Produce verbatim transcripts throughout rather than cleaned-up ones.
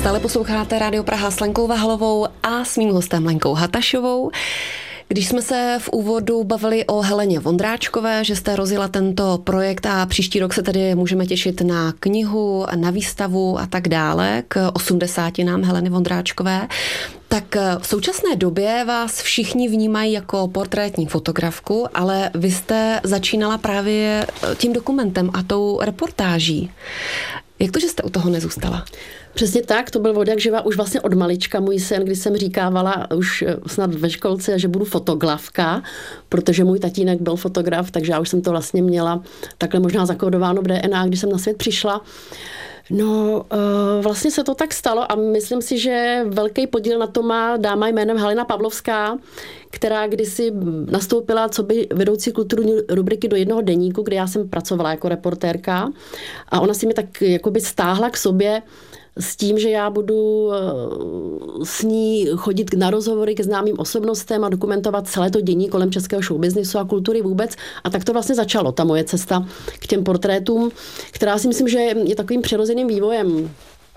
Stále posloucháte Rádio Praha s Lenkou Vahlovou a s mým hostem Lenkou Hatašovou. Když jsme se v úvodu bavili o Heleně Vondráčkové, že jste rozjela tento projekt a příští rok se tedy můžeme těšit na knihu, na výstavu a tak dále k osmdesátinám Heleny Vondráčkové, tak v současné době vás všichni vnímají jako portrétní fotografku, ale vy jste začínala právě tím dokumentem a tou reportáží. Jak to, že jste u toho nezůstala? Přesně tak, to byl odjak živa už vlastně od malička můj sen, když jsem říkávala už snad ve školce, že budu fotografka, protože můj tatínek byl fotograf, takže já už jsem to vlastně měla takhle možná zakódováno v D N A, když jsem na svět přišla. No, vlastně se to tak stalo a myslím si, že velký podíl na to má dáma jménem Halina Pavlovská, která kdysi nastoupila coby vedoucí kulturní rubriky do jednoho deníku, kde já jsem pracovala jako reportérka a ona si mi tak jakoby stáhla k sobě s tím, že já budu s ní chodit na rozhovory ke známým osobnostem a dokumentovat celé to dění kolem českého showbiznisu a kultury vůbec. A tak to vlastně začalo, ta moje cesta k těm portrétům, která si myslím, že je takovým přirozeným vývojem.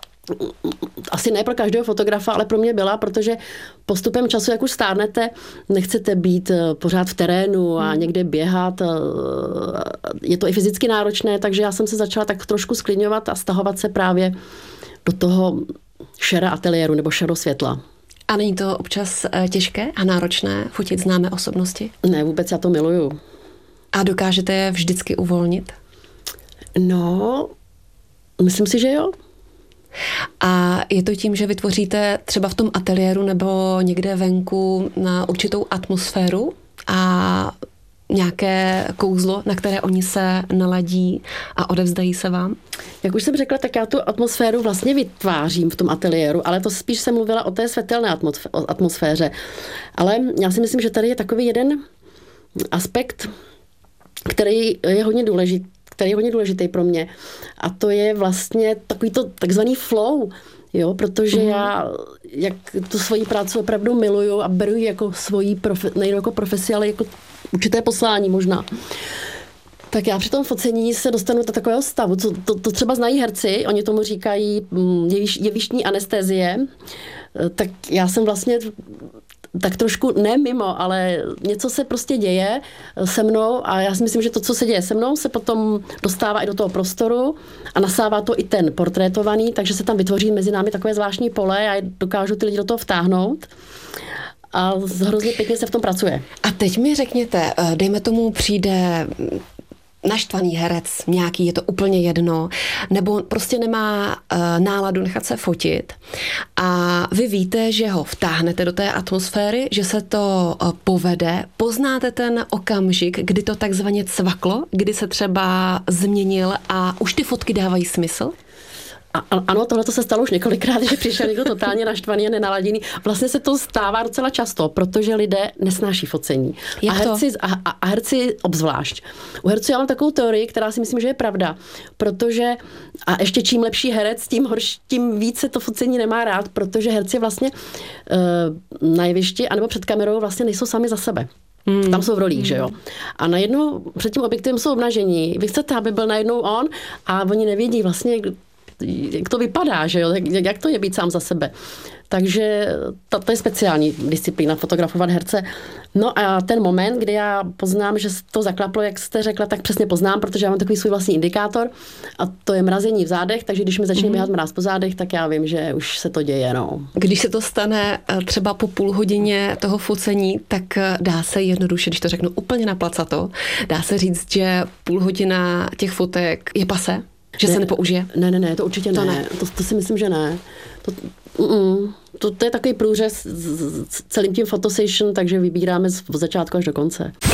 Asi ne pro každého fotografa, ale pro mě byla, protože postupem času, jak už stárnete, nechcete být pořád v terénu a někde běhat. Je to i fyzicky náročné, takže já jsem se začala tak trošku sklidňovat a stahovat se právě do toho šera ateliéru nebo šero světla. A není to občas těžké a náročné fotit známé osobnosti? Ne, vůbec, já to miluju. A dokážete je vždycky uvolnit? No, myslím si, že jo. A je to tím, že vytvoříte třeba v tom ateliéru nebo někde venku na určitou atmosféru a nějaké kouzlo, na které oni se naladí a odevzdají se vám? Jak už jsem řekla, tak já tu atmosféru vlastně vytvářím v tom ateliéru, ale to spíš jsem mluvila o té světelné atmosféře. Ale já si myslím, že tady je takový jeden aspekt, který je hodně důležitý, který je hodně důležitý pro mě. A to je vlastně takový to takzvaný flow, jo, protože mm. já jak tu svoji práci opravdu miluju a beru ji jako svoji, profe, nejen jako profesi, ale jako určité poslání možná. Tak já při tom focení se dostanu do takového stavu, co to, to třeba znají herci, oni tomu říkají jeviš, jevištní anestezie, tak já jsem vlastně tak trošku ne mimo, ale něco se prostě děje se mnou a já si myslím, že to, co se děje se mnou, se potom dostává i do toho prostoru a nasává to i ten portrétovaný, takže se tam vytvoří mezi námi takové zvláštní pole a dokážu ty lidi do toho vtáhnout. A hrozně pěkně se v tom pracuje. A teď mi řekněte, dejme tomu přijde naštvaný herec nějaký, je to úplně jedno, nebo prostě nemá uh, náladu nechat se fotit a vy víte, že ho vtáhnete do té atmosféry, že se to uh, povede, poznáte ten okamžik, kdy to takzvaně cvaklo, kdy se třeba změnil a už ty fotky dávají smysl? A, ano, tohle to se stalo už několikrát, že přišel někdo totálně naštvaný a nenaladěný. Vlastně se to stává docela často, protože lidé nesnáší focení. Jak a herci, a, a herci obzvlášť. U herců já mám takovou teorii, která si myslím, že je pravda, protože a ještě čím lepší herec, tím horší, tím více to focení nemá rád, protože herci vlastně uh, na jevišti anebo před kamerou vlastně nejsou sami za sebe. Hmm. Tam jsou v rolích, hmm. že jo. A najednou před tím objektivem jsou obnažení. Vy chcete, aby byl najednou on a oni nevědí vlastně, jak to vypadá, že jo, jak, jak to je být sám za sebe. Takže to, to je speciální disciplína, fotografovat herce. No a ten moment, kdy já poznám, že to zaklaplo, jak jste řekla, tak přesně poznám, protože já mám takový svůj vlastní indikátor a to je mrazení v zádech, takže když mi začne běhat mráz po zádech, tak já vím, že už se to děje. No. Když se to stane třeba po půl hodině toho focení, tak dá se jednoduše, když to řeknu úplně naplacato, dá se říct, že půl hodina těch fotek je pase? Že ne, se nepoužije? Ne, ne, ne, to určitě to ne. ne. To, to si myslím, že ne. To, mm, to, to je takový průřez s celým tím photosession, takže vybíráme od začátku až do konce.